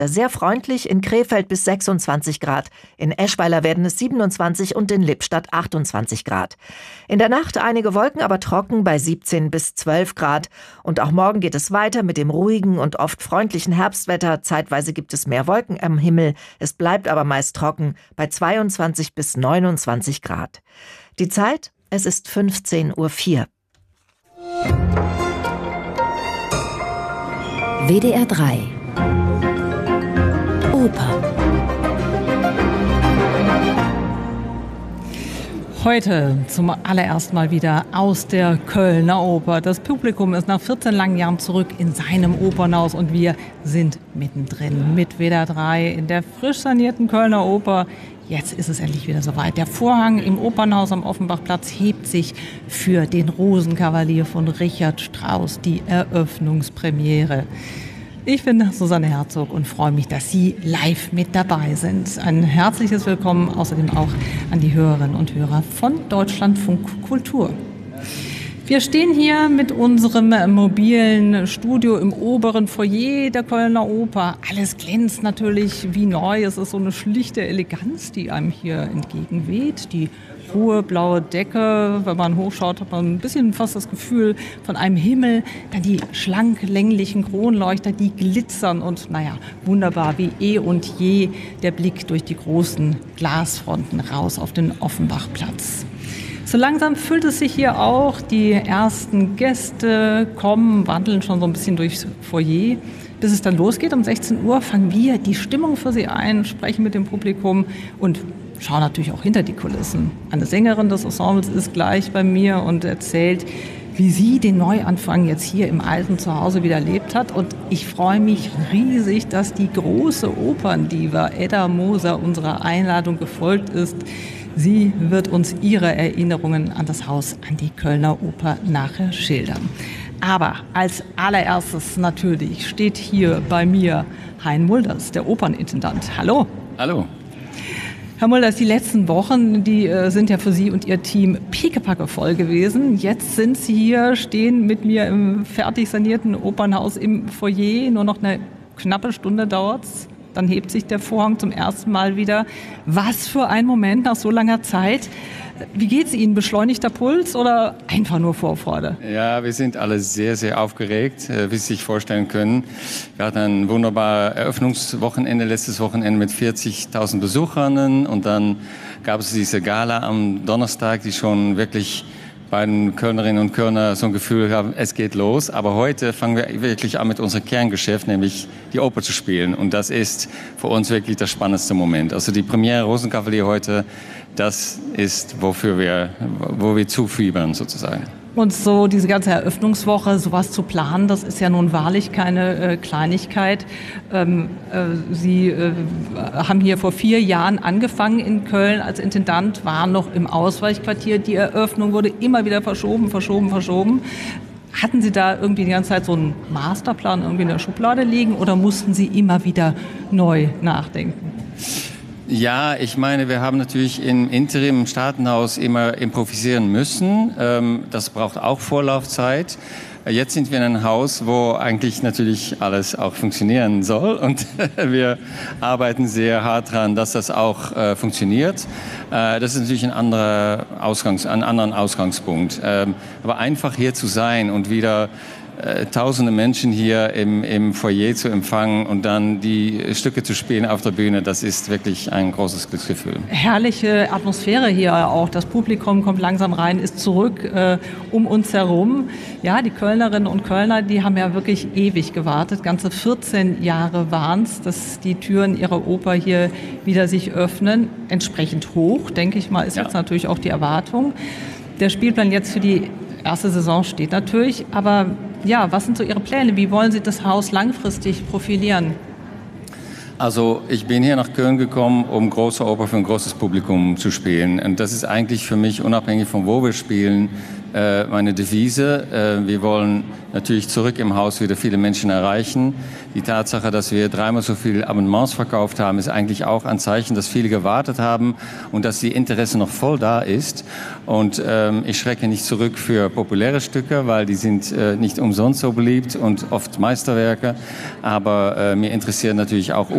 Sehr freundlich, in Krefeld bis 26 Grad. In Eschweiler werden es 27 und in Lippstadt 28 Grad. In der Nacht einige Wolken, aber trocken bei 17 bis 12 Grad. Und auch morgen geht es weiter mit dem ruhigen und oft freundlichen Herbstwetter. Zeitweise gibt es mehr Wolken am Himmel. Es bleibt aber meist trocken bei 22 bis 29 Grad. Die Zeit? Es ist 15:04 Uhr. WDR 3 Oper. Heute zum allerersten Mal wieder aus der Kölner Oper. Das Publikum ist nach 14 langen Jahren zurück in seinem Opernhaus und wir sind mittendrin mit WDR 3 in der frisch sanierten Kölner Oper. Jetzt ist es endlich wieder soweit. Der Vorhang im Opernhaus am Offenbachplatz hebt sich für den Rosenkavalier von Richard Strauss, die Eröffnungspremiere. Ich bin Susanne Herzog und freue mich, dass Sie live mit dabei sind. Ein herzliches Willkommen außerdem auch an die Hörerinnen und Hörer von Deutschlandfunk Kultur. Wir stehen hier mit unserem mobilen Studio im oberen Foyer der Kölner Oper. Alles glänzt natürlich wie neu. Es ist so eine schlichte Eleganz, die einem hier entgegenweht. Die hohe blaue Decke, wenn man hochschaut, hat man ein bisschen fast das Gefühl von einem Himmel. Dann die schlank länglichen Kronleuchter, die glitzern und wunderbar wie eh und je der Blick durch die großen Glasfronten raus auf den Offenbachplatz. So langsam füllt es sich hier auch. Die ersten Gäste kommen, wandeln schon so ein bisschen durchs Foyer. Bis es dann losgeht, um 16 Uhr fangen wir die Stimmung für Sie ein, sprechen mit dem Publikum und schauen natürlich auch hinter die Kulissen. Eine Sängerin des Ensembles ist gleich bei mir und erzählt, wie sie den Neuanfang jetzt hier im alten Zuhause wieder erlebt hat. Und ich freue mich riesig, dass die große Operndiva Edda Moser unserer Einladung gefolgt ist. Sie wird uns ihre Erinnerungen an das Haus, an die Kölner Oper nachher schildern. Aber als allererstes natürlich steht hier bei mir Hein Mulders, der Opernintendant. Hallo. Hallo. Herr Mulders, die letzten Wochen, die sind ja für Sie und Ihr Team pickepacke voll gewesen. Jetzt sind Sie hier, stehen mit mir im fertig sanierten Opernhaus im Foyer. Nur noch eine knappe Stunde dauert's. Dann hebt sich der Vorhang zum ersten Mal wieder. Was für ein Moment nach so langer Zeit. Wie geht's Ihnen? Beschleunigter Puls oder einfach nur Vorfreude? Ja, wir sind alle sehr, sehr aufgeregt, wie Sie sich vorstellen können. Wir hatten ein wunderbares Eröffnungswochenende, letztes Wochenende mit 40.000 Besuchern. Und dann gab es diese Gala am Donnerstag, die schon wirklich bei den Kölnerinnen und Kölner so ein Gefühl haben, es geht los. Aber heute fangen wir wirklich an mit unserem Kerngeschäft, nämlich die Oper zu spielen. Und das ist für uns wirklich der spannendste Moment. Also die Premiere Rosenkavalier heute, das ist, wo wir zufiebern sozusagen. Und so diese ganze Eröffnungswoche, sowas zu planen, das ist ja nun wahrlich keine Kleinigkeit. Sie haben hier vor 4 Jahren angefangen in Köln als Intendant, waren noch im Ausweichquartier. Die Eröffnung wurde immer wieder verschoben. Hatten Sie da irgendwie die ganze Zeit so einen Masterplan irgendwie in der Schublade liegen oder mussten Sie immer wieder neu nachdenken? Ja, ich meine, wir haben natürlich im Interim im Staatenhaus immer improvisieren müssen. Das braucht auch Vorlaufzeit. Jetzt sind wir in einem Haus, wo eigentlich natürlich alles auch funktionieren soll und wir arbeiten sehr hart dran, dass das auch funktioniert. Das ist natürlich ein anderer Ausgangspunkt. Aber einfach hier zu sein und wieder tausende Menschen hier im Foyer zu empfangen und dann die Stücke zu spielen auf der Bühne, das ist wirklich ein großes Glücksgefühl. Herrliche Atmosphäre hier auch. Das Publikum kommt langsam rein, ist zurück um uns herum. Ja, die Kölnerinnen und Kölner, die haben ja wirklich ewig gewartet. Ganze 14 Jahre waren es, dass die Türen ihrer Oper hier wieder sich öffnen. Entsprechend hoch, denke ich mal, ist jetzt natürlich auch die Erwartung. Der Spielplan jetzt für die erste Saison steht natürlich, aber ja, was sind so Ihre Pläne? Wie wollen Sie das Haus langfristig profilieren? Also ich bin hier nach Köln gekommen, um große Oper für ein großes Publikum zu spielen. Und das ist eigentlich für mich, unabhängig von wo wir spielen, meine Devise. Wir wollen natürlich zurück im Haus wieder viele Menschen erreichen. Die Tatsache, dass wir 3-mal so viele Abonnements verkauft haben, ist eigentlich auch ein Zeichen, dass viele gewartet haben und dass die Interesse noch voll da ist. Und ich schrecke nicht zurück für populäre Stücke, weil die sind nicht umsonst so beliebt und oft Meisterwerke. Aber mir interessieren natürlich auch